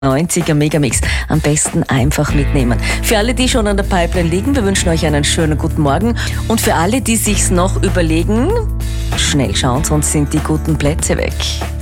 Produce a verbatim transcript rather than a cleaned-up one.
neunziger Megamix am besten einfach mitnehmen. Für alle, die schon an der Pipeline liegen, wir wünschen euch einen schönen guten Morgen. Und für alle, die sich's noch überlegen, schnell schauen, sonst sind die guten Plätze weg.